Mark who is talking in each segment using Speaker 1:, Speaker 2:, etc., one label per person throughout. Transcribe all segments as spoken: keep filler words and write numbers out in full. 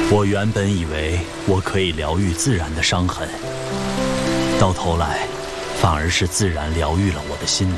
Speaker 1: 我原本以为我可以疗愈自然的伤痕，到头来，反而是自然疗愈了我的心灵。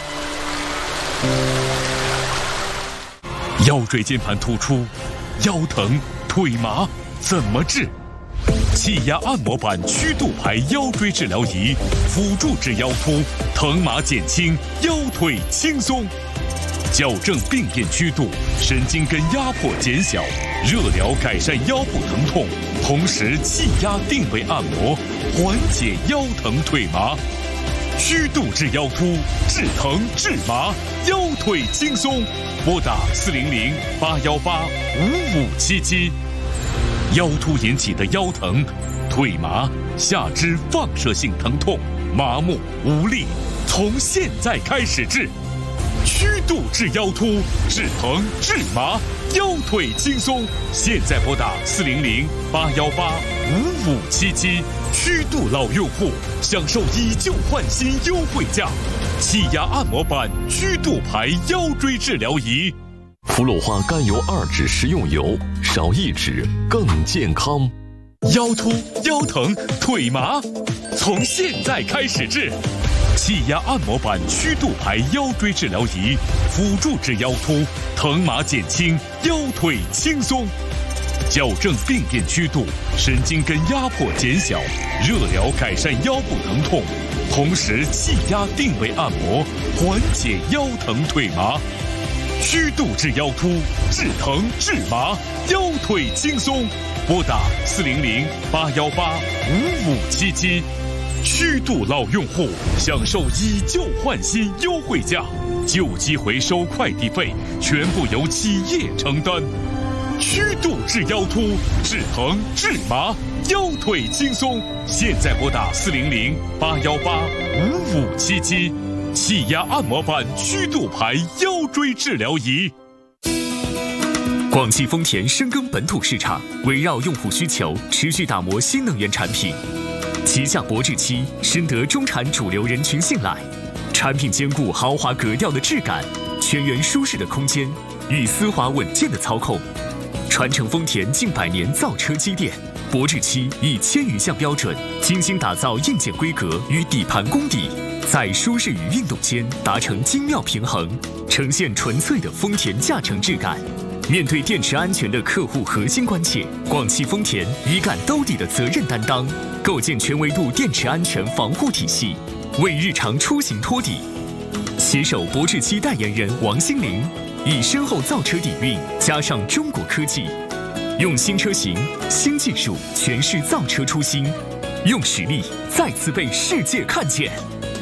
Speaker 2: 腰椎间盘突出、腰疼、腿麻怎么治？气压按摩板曲度牌腰椎治疗仪，辅助治腰突，疼麻减轻，腰腿轻松。矫正病变曲度，神经根压迫减小，热疗改善腰部疼痛，同时气压定位按摩，缓解腰疼腿麻。曲度治腰突，治疼治麻，腰腿轻松。拨打四零零八幺八五五七七。腰突引起的腰疼、腿麻、下肢放射性疼痛、麻木无力，从现在开始治。曲度治腰突，治疼治麻，腰腿轻松。现在拨打四零零八幺八五五七七。曲度老用户享受以旧换新优惠价，气压按摩板曲度牌腰椎治疗仪。
Speaker 3: 氟鲁化甘油二酯食用油，少一酯更健康。
Speaker 2: 腰突、腰疼、腿麻，从现在开始治。气压按摩板曲度牌腰椎治疗仪，辅助治腰突，疼麻减轻，腰腿轻松。矫正病变曲度，神经根压迫减小，热疗改善腰部疼痛，同时气压定位按摩，缓解腰疼腿麻。曲度治腰突，治疼治麻，腰腿轻松。拨打四零零八幺八五五七七。曲度老用户享受以旧换新优惠价，旧机回收快递费全部由企业承担。曲度治腰突，治疼治麻，腰腿轻松。现在拨打四零零八幺八五五七七。气压按摩板曲度牌腰椎治疗仪。
Speaker 4: 广汽丰田深耕本土市场，围绕用户需求，持续打磨新能源产品。旗下博智七深得中产主流人群信赖，产品兼顾豪华格调的质感、全员舒适的空间与丝滑稳健的操控。传承丰田近百年造车积淀，博智七以千余项标准，精心打造硬件规格与底盘功底，在舒适与运动间达成精妙平衡，呈现纯粹的丰田驾乘质感。面对电池安全的客户核心关切，广汽丰田一杆兜底的责任担当，构建全维度电池安全防护体系，为日常出行托底。携手博智七代言人王心凌，以深厚造车底蕴加上中国科技，用新车型、新技术诠释造车初心，用实力再次被世界看见。